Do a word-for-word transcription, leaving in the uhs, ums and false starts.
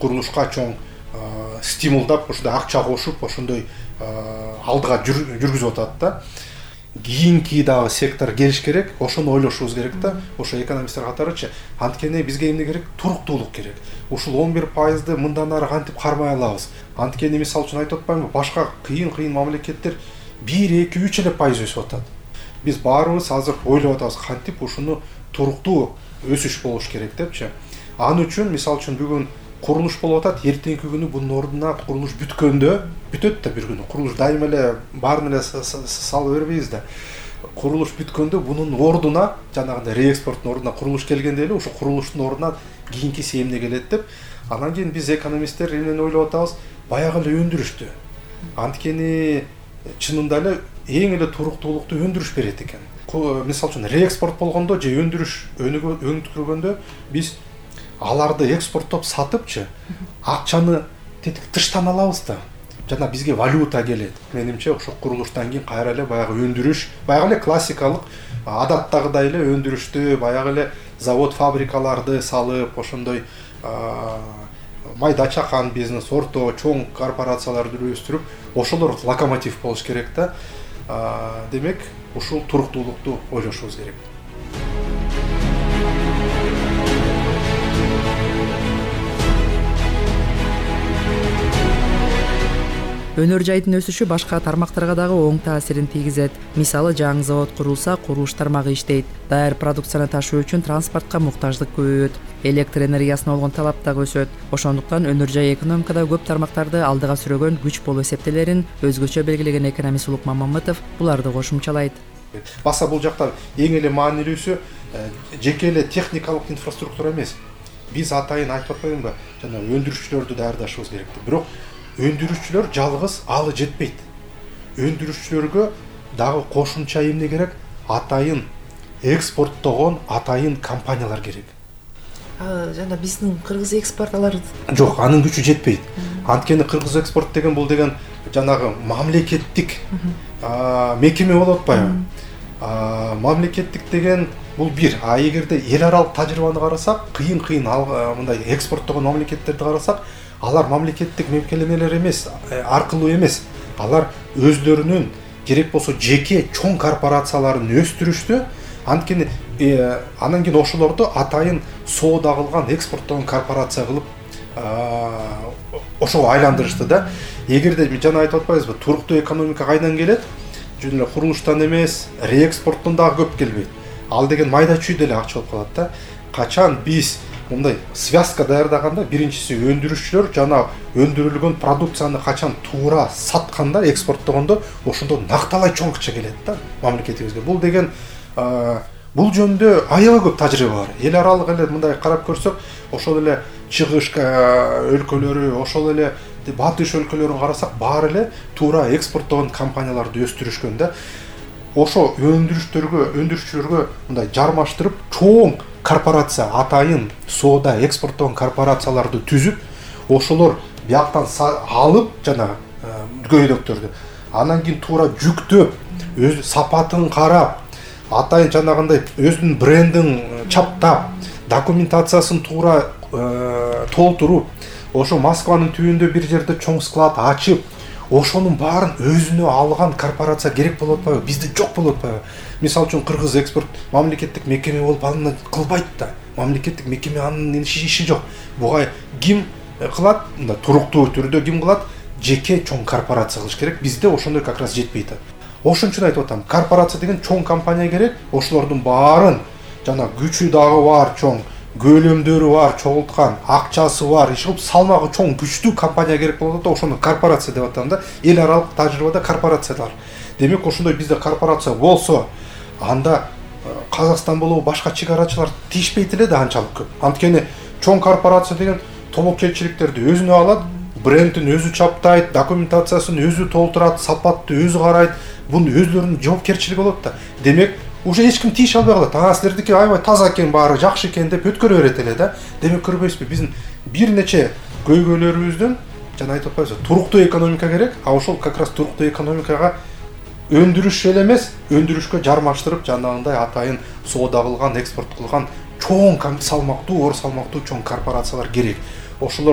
курулушка чоң стимулдап, ошондой акча кошуп, ошондой алдыга жүргүзүп атат да. Кийинки дагы сектор келиш керек, ошону ойлошубуз керек да. Ошо экономисттер катарычы. Анткени бизге эмне керек? Туруктуулук керек. Ушул он бир пайызды мындан ары кантип кармай алабыз? Анткени мисалы үчүн айтып атпаймынбы, башка кыйын-кыйын мамлекеттер бир, эки, үч эле пайыз өсүп атат. Биз баарыбыз азыр ойлоп атабыз, кантип ушуну туруктуу өсүш болуш керек депчи. Ал үчүн мисалы үчүн бүгүн курулуш болуп атат, эртеңки күнү бунун ордуна курулуш бүткөндө, бүтөт да бир күнү. Курулуш дайыма эле баарын эле салып бербейбиз да. Курулуш бүткөндө бунун ордуна, жанагындай реэкспорттун ордуна курулуш келгенде эле ошо курулуштун ордуна кийинкиси эмне келет деп, анан кийин биз экономисттер эмнени ойлоп атабыз? Баягы эле өндүрүштү. Анткени чынында эле эң эле туруктуулукту өндүрүш берет экен. Мисалы үчүн реэкспорт болгондо же өндүрүш өнүктүргөндө биз аларды экспорттоп сатыпчы акчаны тетик тыштан алабыз да. Жана бизге валюта келет. Менимче ошо курулуштан кийин кайра эле баягы өндүрүш, баягы эле классикалык адаттагыдай эле өндүрүштү, баягы эле завод, фабрикаларды салып, ошондой майда чакан бизнес, орто, чоң корпорацияларды өстүрүп, ошолор локомотив болуш керек да. Демек, ушул туруктуулукту ойлошубуз керек. Өнөр жайдын өсүшү башка тармактарга дагы оң таасирин тийгизет. Мисалы, жаңы завод курулса, курулуш тармагы иштейт. Даяр продукцияны ташуу үчүн транспортко муктаждык көбөйөт. Электр энергиясына болгон талап дагы өсөт. Ошондуктан өнөр жай экономикада көп тармактарды алдыга сүрөгөн күч болуп эсептелерин өзгөчө белгилеген экономист Улук Мамамытов буларды кошумчалайт. Баса бул жакта эң эле маанилүүсү жеке эле техникалык инфраструктура эмес. Биз атайын айтып атпаймынбы, жана өндүрүшчүлөрдү даярдашыбыз керек. Бирок өндүрүшчүлөр жалгыз алы жетпейт. Өндүрүшчүлөргө дагы кошумча эмне керек? Атайын экспорттогон атайын компаниялар керек. Жана биздин кыргыз экспортталар жок, анын күчү жетпейт. Анткени кыргыз экспорт деген бул деген жанагы мамлекеттик мекеме болуп атпайбы? Мамлекеттик деген бул бир. А эгерде эл аралык тажрыйбаны карасак, кыйын-кыйын мындай экспорттогон мамлекеттерди карасак, алар мамлекеттик мекемелер эмес, аркылуу эмес. Алар өзлөрүнүн керек болсо жеке чоң корпорацияларын өстүрүштү. Анткени анан кийин ошолорду атайын соода кылган, экспорттогон корпорация кылып ошого айландырышты да. Эгерде жана айтып атпайбызбы, туруктуу экономика кайдан келет? Жөн эле курулуштан эмес, реэкспорттон дагы көп келбейт. Ал деген майда чүй деле акча болуп калат да. Качан биз мындай связка даярдаганда, биринчиси өндүрүшчүлөр жана өндүрүлгөн продукцияны качан туура сатканда, экспорттогондо, ошондо накталай чоң акча келет да мамлекетибизге. Бул деген бул жөндө аябай көп тажрыйба бар. Эл аралык эле мындай карап көрсөк, ошол эле чыгыш өлкөлөрү, ошол эле батыш өлкөлөрүн карасак, баары эле туура экспорттогон компанияларды өстүрүшкөн да. Ошо өндүрүштөргө, өндүрүшчүлөргө мындай жармаштырып, чоң корпорация, атайын соода экспорттогон корпорацияларды түзүп, ошолор бияктан алып жана көйдөктөрдү. Анан кийин туура жүктөп, өз сапатын карап, атайын жанагындай өзүнүн брендин чаптап, документациясын туура толтуруп, ошо Москванын түбүндө бир жерде чоң склад ачып, ошонун баарын өзүнө алган корпорация керек болуп атпайбы? Бизде жок болуп атпайбы? Мисалы үчүн кыргыз экспорт мамлекеттик мекеме болуп аны кылбайт да. Мамлекеттик мекеме анын иши жок. Буга ким кылат? Мында туруктуу түрдө ким кылат? Жеке чоң корпорация кылыш керек. Бизде ошондой как раз жетпейт. Ошон үчүн айтып атам, корпорация деген чоң компания керек. Ошолордун баарын жана күчү дагы бар, чоң көлөмдөрү бар, чогулткан, акчасы бар, иш кылып салмагы чоң, күчтүү компания керек болот да, ошону корпорация деп атам да. Эл аралык тажрыйбада корпорациялар. Демек, ошондой бизде корпорация болсо, анда Казакстан болобу башка чыгарачылар тийишпейт эле да анчалык көп. Анткени чоң корпорация деген тобокелчиликтерди өзүнө алат, брендин өзү чаптайт, документациясын өзү толтурат, сапатты өзү карайт. Бунун өзлөрүнүн жоопкерчилиги болот да. Демек, уже эч ким тийише албай калат. А силердики аябай таза экен, баары жакшы экен деп өткөрө берет эле да. Демек, көрбөйсүзбү, биздин бир нече көйгөйлөрүбүздүн жана айтып атпайбызбы, туруктуу экономика керек. А ошол как раз туруктуу экономикага өндүрүш эле эмес, өндүрүшкө жармаштырып, жанагындай атайын соода кылган, экспорт кылган чоң салмактуу, оор салмактуу чоң корпорациялар керек. Ошолор